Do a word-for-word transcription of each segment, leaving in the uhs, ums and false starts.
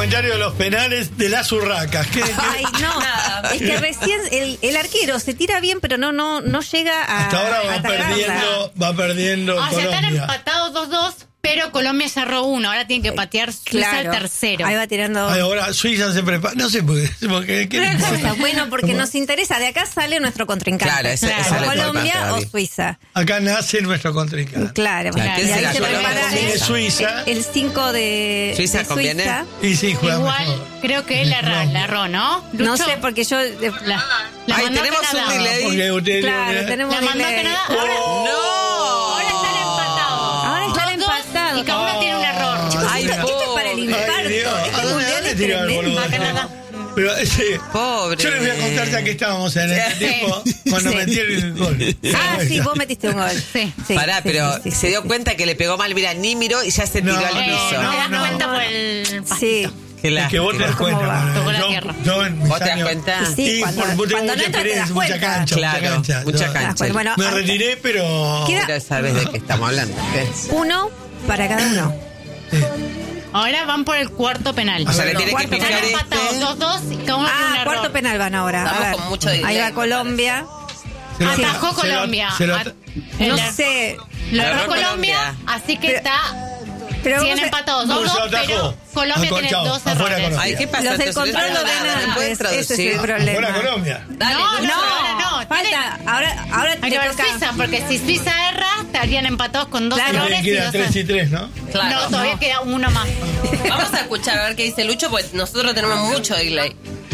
comentario de los penales de las urracas. ¿Qué, qué? Ay, no. Nada. Es que recién el, el arquero se tira bien, pero no no no llega a. Hasta ahora va a perdiendo, va perdiendo. O sea, están Colombia. empatados dos dos, pero Colombia cerró uno. Ahora tiene que patear Suiza Claro. el tercero. Ahí va tirando. Ay, ahora Suiza se prepara. No sé por qué. Porque, ¿qué le importa? Bueno, porque nos interesa. De acá sale nuestro contrincante. Claro, ese- Claro. esa es la Colombia importante, o David. Suiza. Acá nace nuestro contrincante. Claro. Claro, Y ¿quién ahí será? se Colombia prepara o Si es el- Suiza. el cinco de ¿Suiza de conviene? Suiza. Y sí, juega Igual, mejor. creo que él la erró, la erró, ¿no? No Lucho, sé, porque yo. eh, La, la Ay, mandó a tenemos un Canadá. delay. Porque usted Claro, ¿eh? tenemos La mandó a delay. Canadá. Ahora, ¡No! ahora están empatados. Ahora están Dos, dos, empatados. Y cada uno tiene un error. Chicos, Ay, esto, esto es para el pobre. infarto. Ay, Dios. Este ¿A dónde- mundial dónde es tiró el tremendo. boludo? A Canadá. Pero ese. Pobre. Yo les voy a contar ya que estábamos en el Sí. tiempo cuando Sí. metí el gol. Ah, sí, vos metiste un gol. Sí. Sí, Pará, sí, pero sí, sí, se sí, dio sí. cuenta que le pegó mal, mira, ni miró y ya se tiró No, al no, piso. no. Te das cuenta por el Sí. pastito. Que la- Que vos te das ¿Cómo cuenta. va? Manuel. Tocó la Yo- tierra. yo en mis ¿Vos te das años- cuenta? Y sí, Sí, cuando- por, por tengo cuando no mucha entras te das experiencia, mucha cuenta. cancha, Claro, mucha cancha. mucha Yo- cancha. Ah, bueno, Me ahora- retiré, pero. Queda- Pero sabes de qué estamos hablando. ¿Qué? Uno para cada uno. Sí. Ahora van por el cuarto penal. O sea, le No, tiene que cuarto picar Están este. empatados dos dos y cada uno tiene un Ah, error. cuarto penal van ahora. Estamos A ver. con mucho delay, Ahí va me Colombia. Se lo- Atajó se lo- Colombia. se lo- At- el- No sé. Lo Atajó erró Colombia, Colombia. así que Pero- está. Pero Tienen vamos a- empatados No, dos se lo dos, atajó. pero Colombia Aco- tiene chao, dos afuera errores. Colombia. Ay, ¿qué pasa? Los del Entonces, control no, lo nada, ven ¿no puede antes. Ese es el traducir? Afuera problema. Colombia. Dale, No, Lucho. no, ahora no. Falta. Ahora, ahora Hay te que ver toca. Suiza, porque si Suiza erra, estarían empatados con dos Claro. errores. Tienen que ir y a dos tres y tres, ¿no? Claro. No, todavía queda uno más. Vamos a escuchar a ver qué dice Lucho, porque nosotros tenemos mucho delay.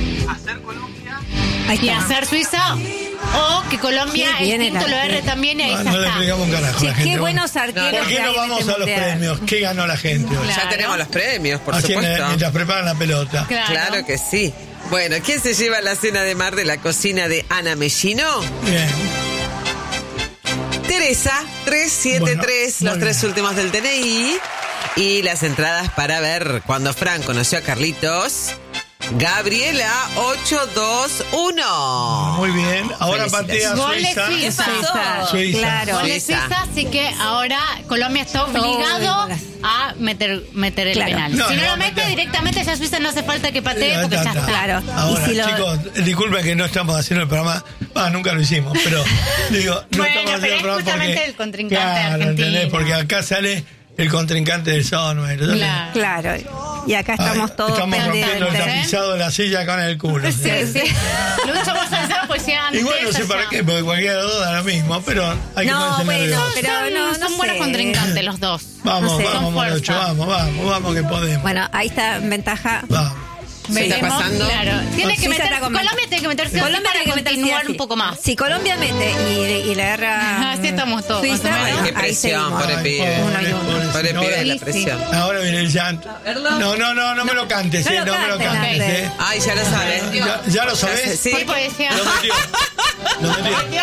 Ahí Y está. hacer Suiza o que Colombia Qué bien el quinto el lo erre arquero. también y ahí No, ya no le está. explicamos un carajo a Che, la gente. qué bueno. buenos arqueros. ¿Por qué que no hay en vamos este a los mundial? premios? ¿Qué ganó la gente hoy? Claro. Ya tenemos los premios, por Así, supuesto. mientras preparan la pelota. Claro. Claro que sí. Bueno, ¿quién se lleva la cena de mar de la cocina de Ana Mellino? Bien. Teresa, tres siete tres, Bueno, los muy tres bien. últimos del D N I. Y las entradas para ver cuando Fran conoció a Carlitos. Gabriela, ocho dos uno. Muy bien. Ahora patea Felicidades. Gol de Suiza. Suiza. Suiza. Suiza. Claro. Gol de Suiza. Suiza, así que ahora Colombia está obligado Todas. a meter, meter el Claro. penal. No, si no, no, lo mete meter. directamente, ya Suiza no hace falta que patee Ya porque está, ya está. está. Claro. Ahora, Y si lo- chicos, disculpen que no estamos haciendo el programa. Ah, nunca lo hicimos, pero digo, no Bueno, estamos haciendo pero el es programa justamente porque. el contrincante claro, argentino. ¿entendés? Porque acá sale el contrincante del sábado nueve. Claro. Claro. Y acá estamos Ay, todos estamos rompiendo el pendientes. tapizado de la silla con el culo. Sí, sí. Lucho, vos hacer poesía antes. Igual no sé para allá. qué, porque cualquiera de los dos da lo mismo, pero hay que No, ponerse bueno, nervioso. pero son, no, no son buenos sé. contrincantes los dos. Vamos, no sé. vamos, Con Morocho, fuerza. vamos, vamos, vamos que podemos. Bueno, ahí está en ventaja. Vamos. ¿Qué está Veremos, pasando? Claro. Tiene que Suiza meter, está con Colombia ventaja. tiene que meterse así Colombia para tiene que meterse continuar así. un poco más. Si Colombia mete y, y la agarra. Así estamos todos, Suiza, más o Ay, menos. qué ahí presión, seguimos. pobre Ay, pibe. Uno y uno. pobre, Pobre pobre, pibe, la Sí, presión. Ahora viene el llanto. No, no, no, no me lo cantes, No eh, lo no me lo cantes, cantes. Andrés. eh. Ay, ya lo sabes. Ya, ya lo sabés. Sí. Por poesía. Lo metió. Lo metió.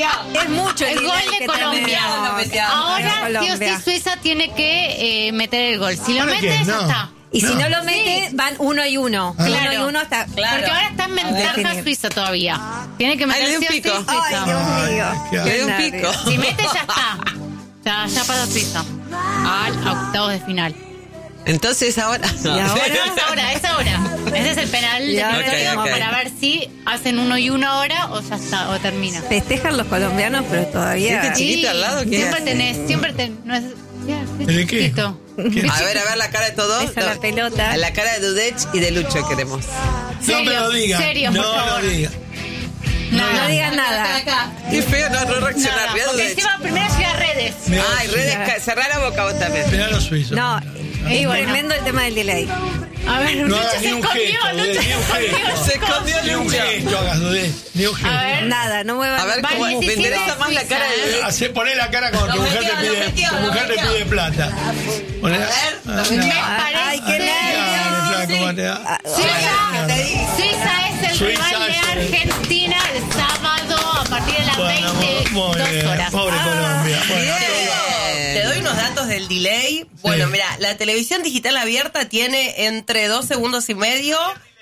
Es mucho El gol delay de que Colombia. tenemos. Ahora, sí o Colombia. sí, Suiza tiene que eh, meter el gol. Si lo ¿Para mete, qué? ya No. está. Y si No. no lo mete, van uno y uno. Ah. Uno Claro. y uno hasta. Claro. Porque ahora está en ventaja Definir. Suiza todavía. Tiene que Ay, meter le dio sí un o sí pico. Suiza. Ay, Dios mío. Ay, qué Le dio un Qué pico. Si mete, ya está. Ya, ya pasa Suiza. Al octavos de final. Entonces ahora. ¿Y ahora? Es ahora, es ahora. Ese es el penal Y ahora- definitivo Ok, ok. para ver si hacen uno y uno ahora o ya está, o termina. Festejan los colombianos, pero todavía. Este chiquito al lado, ¿qué Siempre hace? tenés, siempre tenés. No es, ya, es ¿De qué? chiquito. ¿Qué? A ver, a ver la cara de todos. Esa la pelota. A la cara de Dudech y de Lucho queremos. No me lo digan. Serio, por no favor. lo digan. No, no digan nada. Qué feo no, no reaccionar. Nada, Mirá porque Dudech. encima primero llega a redes. Mirá Ay, los redes, suizos. ca- cerrá la boca vos también. Mirá los suizos. No, Y es bueno. tremendo el tema del delay. A ver, No Lucho hagas se ni un escondió, gesto, Lucho ni se un escondió. gesto. Se escondió Ni un Lucho. gesto hagas, Dudé. Ni un gesto. A ver. Nada, no muevan. A ver Vale, cómo me diecisiete interesa más la cara de Suiza, Dudech. Hacé, poné la cara como tu Lo mujer metió, te lo pide, metió, tu lo mujer te metió. pide plata. Poné, A ver, ah, lo no. metió. Ay, qué Dale, nervios. flaco, ¿cómo te va? Suiza, Suiza es el Suiza rival de es el- Argentina el sábado a partir de las Bueno, muy veintidós bien. horas. Pobre Colombia. Bueno, Bien. Te doy unos datos del delay. Bueno, mira, la televisión digital abierta tiene entre dos segundos y medio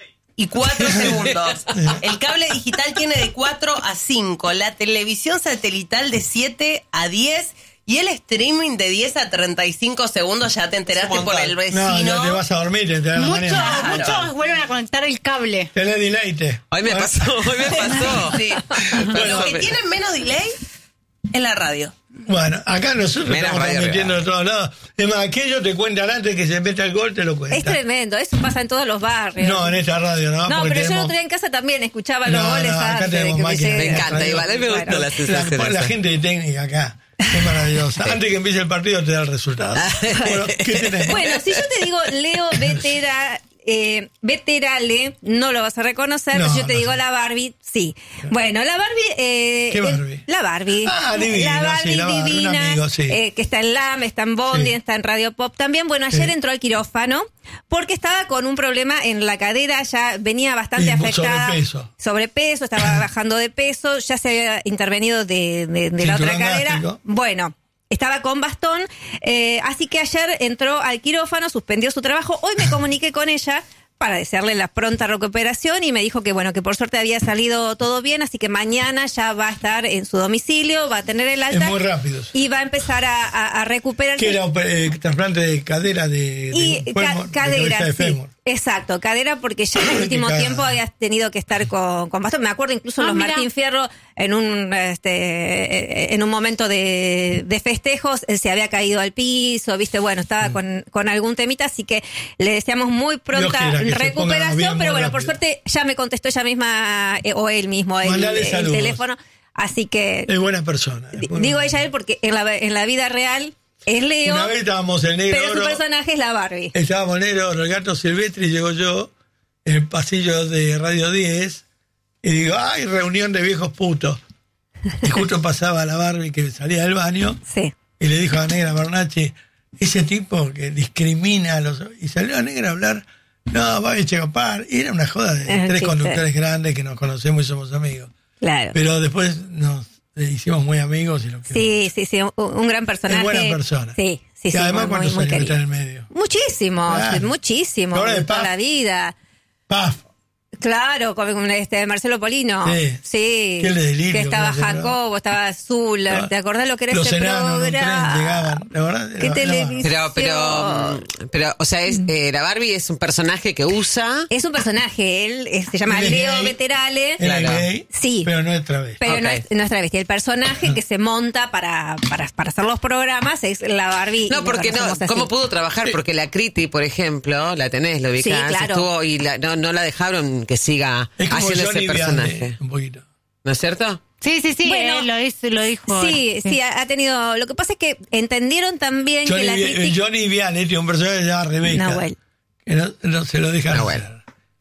y cuatro segundos. El cable digital tiene de cuatro a cinco. La televisión satelital de siete a diez. Y el streaming de diez a treinta y cinco segundos ya te enteraste por el vecino. No, ya te vas a dormir, te enteras a la Muchos, mañana. muchos vuelven a conectar el cable. Tenés delay. Hoy me pasó, hoy me pasó. Sí. Bueno, Lo que pero- tienen menos delay es la radio. Bueno, acá nosotros Mira, estamos radio transmitiendo real. de todos lados. Es más, aquellos te cuentan antes que se meta el gol, te lo cuentan. Es tremendo, eso pasa en todos los barrios. No, en esta radio, ¿no? No, Porque pero yo el tenemos- otro día en casa también escuchaba los No, goles no, acá antes de tenemos que me máquinas. llegue. Me encanta, igual a mí me gusta Bueno. la sensación. La, la esa. gente de técnica acá es maravillosa. Antes que empiece el partido te da el resultado. Bueno, ¿qué tenemos? Bueno, si yo te digo Leo Vetera, eh, Veterale, no lo vas a reconocer, No, pero yo te no digo sé. la Barbie, sí. Bueno, la Barbie... Eh, ¿Qué eh, Barbie? la Barbie. Ah, divino, La Barbie sí, la Barbie, un divina, amigo, sí. eh, que está en L A M, está en Bondi, Sí. está en Radio Pop también. Bueno, ayer Sí. entró al quirófano porque estaba con un problema en la cadera, ya venía bastante Sí, afectada. sobrepeso. Sobrepeso, estaba bajando de peso, ya se había intervenido de, de, de la otra Cinturón cadera. gástrico. Bueno, estaba con bastón, eh, así que ayer entró al quirófano, suspendió su trabajo. Hoy me comuniqué con ella para desearle la pronta recuperación y me dijo que bueno, que por suerte había salido todo bien, así que mañana ya va a estar en su domicilio, va a tener el alta Es muy rápido. y va a empar a, a, a recuperarse. ¿Qué era eh, trasplante de cadera de, de Y ca- fémur, de cadera, cabeza de sí. fémur? Exacto, cadera, porque ya en el Qué último cagada. tiempo habías tenido que estar con, con bastón. Me acuerdo incluso Ah, los mira. Martín Fierro, en un este en un momento de, de festejos, él se había caído al piso, viste, bueno, estaba con, con algún temita, así que le deseamos muy pronta quiera, que se ponga recuperación, bien muy pero bueno, por rápido. suerte ya me contestó ella misma, eh, o él mismo, el, Mandale el saludos. teléfono, así que Es buena persona. es di- buena digo persona. ella él porque en la, en la vida real es Leo, Una vez estábamos en negro pero su oro, personaje es la Barbie. estábamos en negro oro, el gato silvestre, y llego yo en el pasillo de Radio diez y digo, ay, reunión de viejos putos. Y justo pasaba la Barbie que salía del baño Sí. y le dijo a la negra Bernacchi, ese tipo que discrimina a los... Y salió la negra a hablar, no, va a checopar. Y era una joda de Es un tres chiste. conductores grandes que nos conocemos y somos amigos. Claro. Pero después nos eh, hicimos muy amigos y lo que... Sí, sí, sí, un, un gran personaje. Es buena persona. Sí, sí, Y sí. además, muy, ¿cuántos muy, muy años está en querido. el medio? Muchísimo, Claro. sí, muchísimo. Ahora de Toda Paf. la vida. Paf. Claro, con este Marcelo Polino. Sí. Sí. Qué delirio Que estaba que hacía, ¿no? Jacobo, estaba Azul. ¿Te acordás lo que era Los ese enanos en un tren programa? llegaban. La verdad, ¿Qué era- televisión? Pero, pero, pero, o sea, es, eh, la Barbie es un personaje que usa. Es un personaje, él eh, se llama Él es Leo gay. Veterale. Era Claro. gay, Sí. pero no es travesti. Pero no, Ok. es, no es travesti. El personaje que se monta para, para, para hacer los programas es la Barbie. y No, lo porque no, conocemos así. ¿cómo pudo trabajar? Porque la Criti, por ejemplo, la tenés, lo ubicás, Sí, claro. estuvo y la- no, no la dejaron que siga Es como haciendo Johnny ese Vianney, personaje. un poquito. ¿No es cierto? Sí, sí, sí, Bueno, él lo, dice, lo dijo. Sí, sí, ha ha tenido. Lo que pasa es que entendieron también Johnny, que la Vi- crítica. Johnny Vianney tiene un personaje que se llama Rebeca. Nahuel. Que no, no se lo dejan Nahuel. hacer.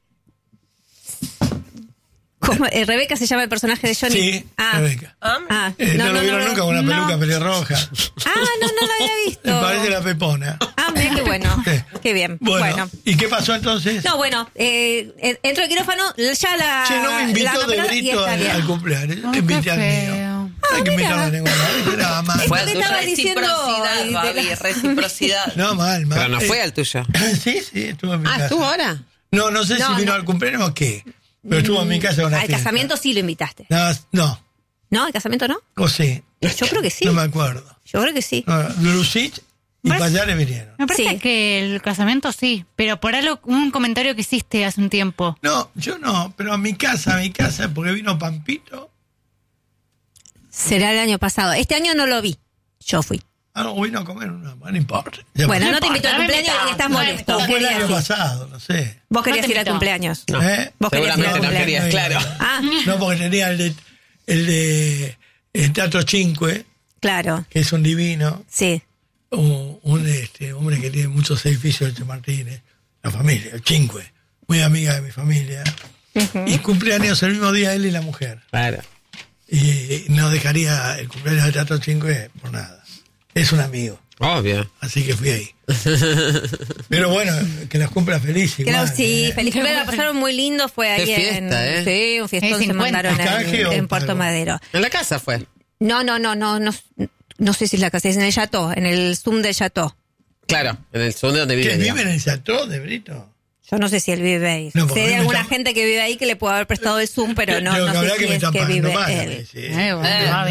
¿Cómo? Eh, Rebeca se llama el personaje de Johnny. Sí, ah, Rebeca. Ah, Eh, no, lo vieron nunca con una no. peluca pelirroja. Ah, no, no lo había visto. Me parece la pepona. Ah, mira qué bueno. Sí. Qué bien. Bueno, Bueno. ¿y qué pasó entonces? No, bueno, eh, eh, entró el quirófano, ya la. Che, no me invitó la de operaron y Brito está al, bien. al cumpleaños. Ay, Te invité al qué mío. feo. Hay que invitar mira. a ninguna. Era más. Es Fue lo que al estaba tuyo. diciendo. Reciprocidad, de Babi, la- reciprocidad. No, mal, mal. Pero no Eh, fue al tuyo. Sí, sí, estuvo en mi Ah, casa. ¿estuvo ahora? No, no sé No, si vino no. al cumpleaños o qué. Pero estuvo en mi casa con una Al fiesta. casamiento sí lo invitaste. No, no, ¿No? ¿Al casamiento no? o sí. Yo creo que sí. No me acuerdo. Yo creo que sí. No, Lucich y ¿Ves? Payares vinieron. Me parece Sí. que el casamiento sí, pero por algo, un comentario que hiciste hace un tiempo. No, yo no, pero a mi casa, a mi casa, porque vino Pampito. Será el año pasado. Este año no lo vi. Yo fui. Ah, no, vino a comer, no, no importa. Ya Bueno, pasó. no te invitó al no me cumpleaños invitó. y estás No me molesto. O fue el Querías año ir. pasado, no sé. Vos querías No te ir al invitó. cumpleaños. No. ¿Eh? Vos querías ir al Seguramente no cumpleaños. querías, claro. Ah, No, porque tenía el de, el de el Teatro Cinque, claro. que es un divino, Sí. un, un, este, hombre que tiene muchos edificios de Martínez, la familia, el Cinque, muy amiga de mi familia. Y cumpleaños el mismo día él y la mujer. Claro. Y no dejaría el cumpleaños del Teatro Cinque por nada. Es un amigo, Obvio. así que fui ahí. Pero bueno, que los cumpla feliz Creo, igual. sí, ¿eh? feliz cumpleaños, la pasaron muy lindo, fue ahí Qué fiesta, en... ¿eh? Sí, un fiestón Es se cincuenta. mandaron en, ¿Canje o en Puerto pago? Madero. En la casa fue. No, no, no, no, no, no sé si es la casa, es en el Chateau, en el Zoom del Chateau. Claro, en el segundo donde ¿Que vive. vive en el Chateau de Brito? Yo no sé si él vive ahí. No, porque sé de me alguna está- gente que vive ahí que le puede haber prestado el Zoom, pero no, Tengo no que hablar sé que si me es están que pagando vive mal. él. Sí. Eh, bueno, Eh, Babi.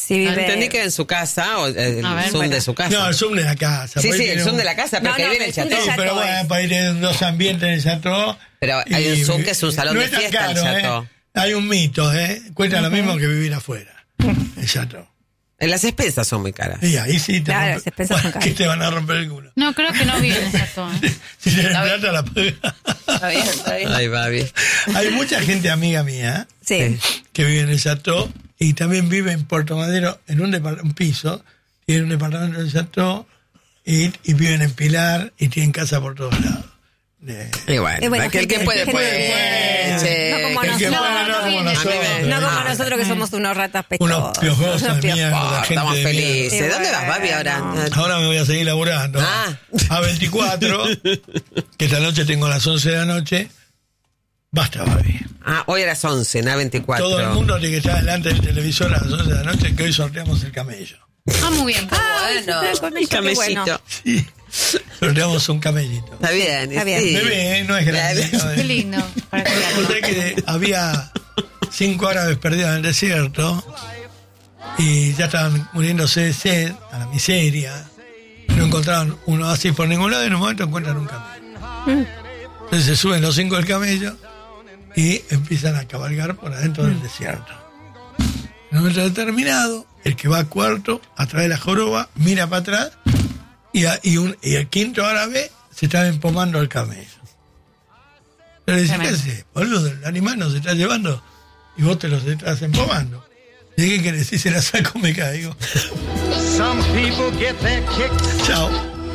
Si vive... Entendí que en su casa, o el A ver, Zoom bueno. de su casa. No, el Zoom de la casa. sí, por ahí sí, el tiene Zoom un- de la casa, pero No, que no, vive en el el Zoom chateau. de Sí, Chateau pero bueno, es. para ir en dos ambientes en el Chateau. Pero hay un y- Zoom que es un salón no de es tan fiesta, el caro, Chateau. ¿eh? Hay un mito, ¿eh? Cuesta lo mismo que vivir afuera, el Chateau. En las expensas son muy caras. Y ahí sí te Claro, rompe- las expensas son bueno, caras. que te van a romper el culo. No, creo que no vive en esa zona. Si tienes plata, la pagas. Está bien, está bien. Ay, babi. Hay mucha gente amiga mía Sí. que vive en el Chateau y también vive en Puerto Madero en un, depart- un piso, tienen un departamento en el Chateau y, y viven en Pilar y tienen casa por todos lados. De- Y bueno, Y bueno, aquel que gente- puede, gente- puede. che. No como el que nosotros. pueda, no, no como viene. nosotros. A mí me- No como Ah. nosotros que somos unos ratas Unos pestosos. piojosos Unos de piojos. mierda. Oh, gente estamos de mierda. felices. Y ¿Dónde vas, Babi, ahora? bueno. Ahora me voy a seguir laburando. Ah. A veinticuatro, que esta noche tengo a las once de la noche. Basta, Babi. Ah, hoy a las once, en A veinticuatro. Todo el mundo tiene que estar delante del televisor a las once de la noche, que hoy sorteamos el camello. Ah, muy bien. Bueno. Con Un ello, qué camellito. bueno. Sí, sorteamos un camellito. Está bien. Está bien. sí. Bebé, ¿eh? No es grande. Claro. Qué lindo. Para O cuidarlo. sea que había cinco árabes perdidos en el desierto y ya estaban muriéndose de sed, a la miseria. No encontraban uno así por ningún lado y en un momento encuentran un camello. Entonces se suben los cinco del camello y empiezan a cabalgar por adentro del desierto. En un momento determinado, el que va cuarto, atrae la joroba, mira para atrás y, a- y, un- y el quinto árabe se está empomando al camello. Pero le dice, ¿qué haces? Boludo, el animal nos está llevando y vos te los estás empomando. ¿Y qué querés? Si se la saco me caigo. Some people get their kicks Chao.